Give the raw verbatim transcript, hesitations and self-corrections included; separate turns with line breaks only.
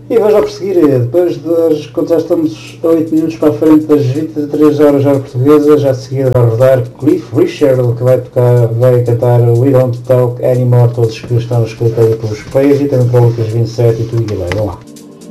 E vamos já prosseguir, depois das, quando já estamos oito minutos para a frente das vinte e três horas hora portuguesa, já a seguir vai rodar Cliff Richard, que vai, tocar, vai cantar We Don't Talk Anymore, todos que estão na escuta aí pelos players, e também para o Lucas vinte e sete e tudo e vai, vamos lá.